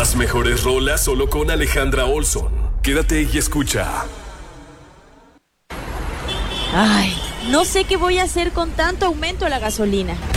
Las mejores rolas solo con Alejandra Olson. Quédate y escucha. Ay, no sé qué voy a hacer con tanto aumento a la gasolina.